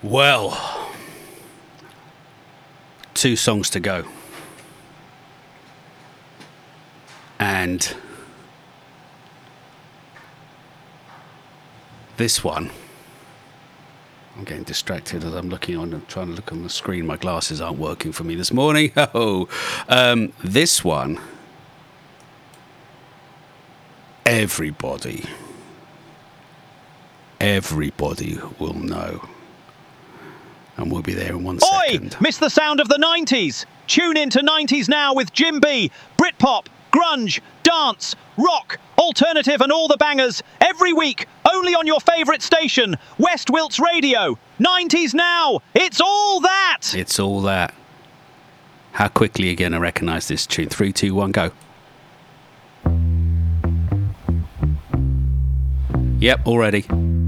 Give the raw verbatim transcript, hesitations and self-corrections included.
Well, two songs to go. And this one, I'm getting distracted as I'm looking on and trying to look on the screen. My glasses aren't working for me this morning. Oh, um, this one, everybody, everybody will know. And we'll be there in one Oi! second. Miss the sound of the nineties? Tune in to nineties Now with Jim B. Britpop, grunge, dance, rock, alternative and all the bangers. Every week, only on your favourite station, West Wilts Radio. nineties Now! It's all that! It's all that. How quickly are you going to recognise this tune? Three, two, one, go. Yep, already.